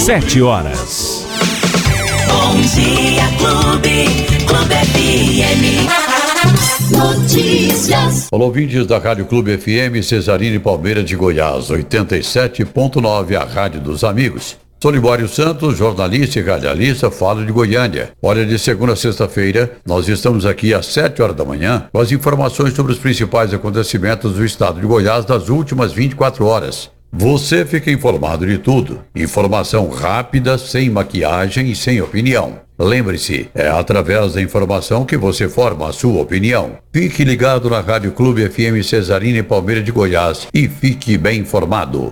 7 horas. Bom dia, Clube FM. Notícias. Olá, ouvintes da Rádio Clube FM, Cesarine Palmeira de Goiás, 87.9, a rádio dos amigos. Sou Libório Santos, jornalista e radialista, falo de Goiânia. Olha, de segunda a sexta-feira, nós estamos aqui às 7 horas da manhã com as informações sobre os principais acontecimentos do estado de Goiás das últimas 24 horas. Você fica informado de tudo. Informação rápida, sem maquiagem e sem opinião. Lembre-se, é através da informação que você forma a sua opinião. Fique ligado na Rádio Clube FM Cesarine Palmeira de Goiás e fique bem informado.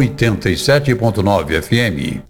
87.9 FM.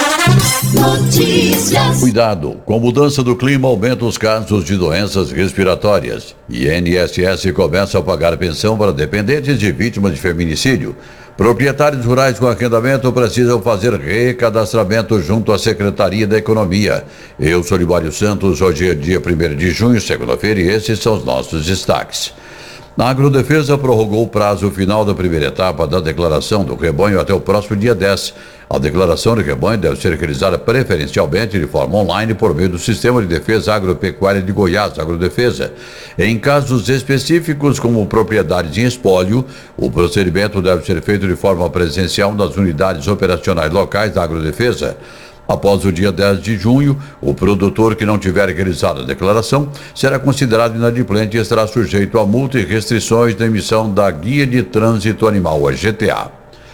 Notícias. Cuidado, com a mudança do clima aumentam os casos de doenças respiratórias. INSS começa a pagar pensão para dependentes de vítimas de feminicídio. Proprietários rurais com arrendamento precisam fazer recadastramento junto à Secretaria da Economia. Eu sou Libório Santos, hoje é dia 1º de junho, segunda-feira, e esses são os nossos destaques. A Agrodefesa prorrogou o prazo final da primeira etapa da declaração do rebanho até o próximo dia 10. A declaração de rebanho deve ser realizada preferencialmente de forma online por meio do Sistema de Defesa Agropecuária de Goiás, Agrodefesa. Em casos específicos, como propriedades em espólio, o procedimento deve ser feito de forma presencial nas unidades operacionais locais da Agrodefesa. Após o dia 10 de junho, o produtor que não tiver realizado a declaração será considerado inadimplente e estará sujeito a multa e restrições na emissão da Guia de Trânsito Animal, a GTA.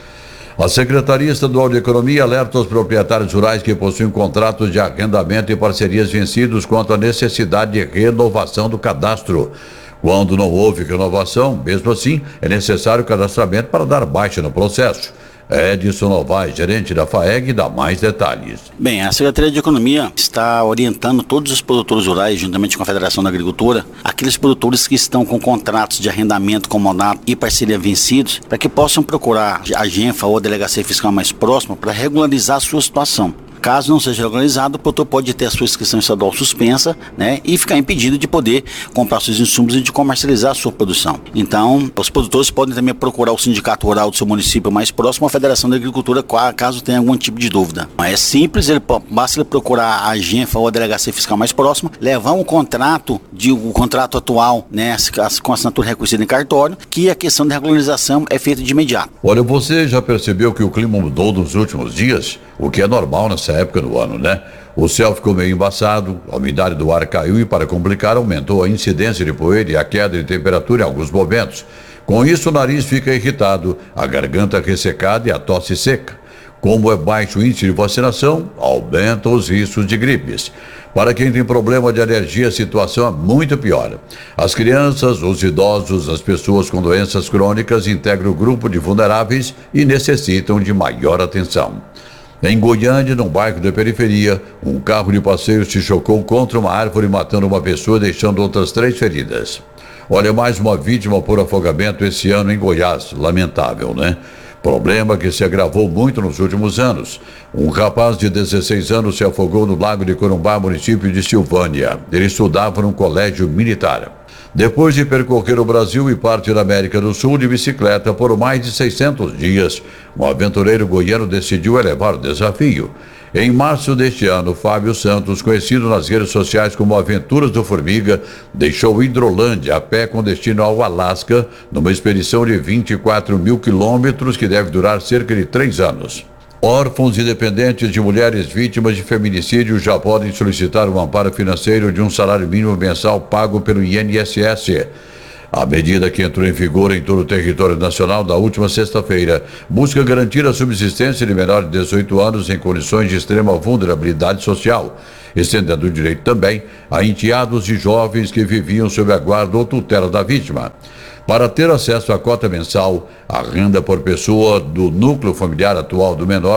A Secretaria Estadual de Economia alerta os proprietários rurais que possuem contratos de arrendamento e parcerias vencidos quanto à necessidade de renovação do cadastro. Quando não houve renovação, mesmo assim, é necessário o cadastramento para dar baixa no processo. Edson Novaes, gerente da FAEG, dá mais detalhes. Bem, a Secretaria de Economia está orientando todos os produtores rurais, juntamente com a Federação da Agricultura, aqueles produtores que estão com contratos de arrendamento, comodato e parceria vencidos, para que possam procurar a Genfa ou a Delegacia Fiscal mais próxima para regularizar a sua situação. Caso não seja regularizado, o produtor pode ter a sua inscrição estadual suspensa, né, e ficar impedido de poder comprar seus insumos e de comercializar a sua produção. Então, os produtores podem também procurar o sindicato rural do seu município mais próximo, a Federação da Agricultura, caso tenha algum tipo de dúvida. É simples, basta ele procurar a Genfa ou a Delegacia Fiscal mais próxima, levar o contrato atual, né, com assinatura reconhecida em cartório, que a questão de regularização é feita de imediato. Olha, você já percebeu que o clima mudou nos últimos dias? O que é normal nessa época do ano, né? O céu ficou meio embaçado, a umidade do ar caiu e, para complicar, aumentou a incidência de poeira e a queda de temperatura em alguns momentos. Com isso, o nariz fica irritado, a garganta ressecada e a tosse seca. Como é baixo o índice de vacinação, aumentam os riscos de gripes. Para quem tem problema de alergia, a situação é muito pior. As crianças, os idosos, as pessoas com doenças crônicas integram o grupo de vulneráveis e necessitam de maior atenção. Em Goiânia, num bairro da periferia, um carro de passeio se chocou contra uma árvore, matando uma pessoa e deixando outras 3 feridas. Olha, mais uma vítima por afogamento esse ano em Goiás. Lamentável, né? Problema que se agravou muito nos últimos anos. Um rapaz de 16 anos se afogou no Lago de Corumbá, município de Silvânia. Ele estudava num colégio militar. Depois de percorrer o Brasil e parte da América do Sul de bicicleta por mais de 600 dias, um aventureiro goiano decidiu elevar o desafio. Em março deste ano, Fábio Santos, conhecido nas redes sociais como Aventuras do Formiga, deixou Hidrolândia a pé com destino ao Alasca, numa expedição de 24 mil quilômetros que deve durar cerca de 3 anos. Órfãos e dependentes de mulheres vítimas de feminicídio já podem solicitar um amparo financeiro de um salário mínimo mensal pago pelo INSS. A medida, que entrou em vigor em todo o território nacional da última sexta-feira, busca garantir a subsistência de menores de 18 anos em condições de extrema vulnerabilidade social, estendendo o direito também a enteados de jovens que viviam sob a guarda ou tutela da vítima. Para ter acesso à cota mensal, a renda por pessoa do núcleo familiar atual do menor